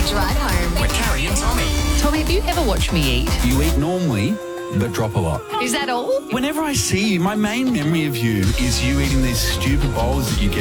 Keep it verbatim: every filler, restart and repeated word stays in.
drive home. With Carrie and Tommy. Tommy, have you ever watched me eat? You eat normally, but drop a lot. Is that all? Whenever I see you, my main memory of you is you eating these stupid bowls that you get